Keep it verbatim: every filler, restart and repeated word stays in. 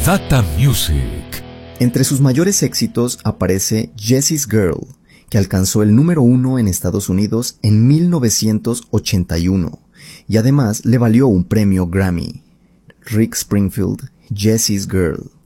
Data Music. Entre sus mayores éxitos aparece Jessie's Girl, que alcanzó el número uno en Estados Unidos en mil novecientos ochenta y uno y además le valió un premio Grammy. Rick Springfield, Jessie's Girl.